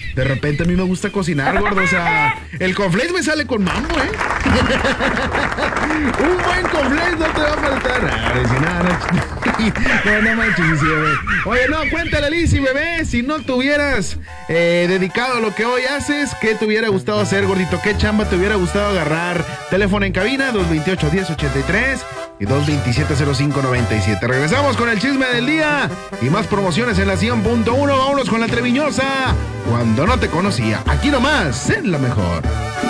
De repente a mí me gusta cocinar, gordo. O sea, el cornflakes me sale con mambo, ¿eh? Un buen cornflakes no te va a faltar. No manches, bebé. Oye, no, cuéntale, Lizzy, bebé. Si no te hubieras dedicado a lo que hoy haces, ¿qué te hubiera gustado hacer, gordito? ¿Qué chamba te hubiera gustado agarrar? Teléfono en cabina, 228-1083 y 227-0597. Regresamos con el chisme del día y más promociones en la 100.1. Vámonos con la Treviñosa. Cuando no te conocía, aquí nomás, en La Mejor.